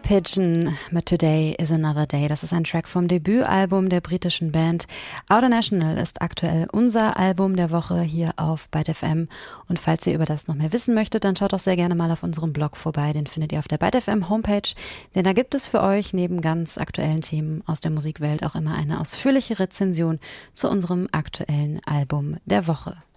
Pigeon mit Today is Another Day. Das ist ein Track vom Debütalbum der britischen Band. Outer National ist aktuell unser Album der Woche hier auf Byte FM. Und falls ihr über das noch mehr wissen möchtet, dann schaut doch sehr gerne mal auf unserem Blog vorbei. Den findet ihr auf der Byte FM Homepage. Denn da gibt es für euch neben ganz aktuellen Themen aus der Musikwelt auch immer eine ausführliche Rezension zu unserem aktuellen Album der Woche.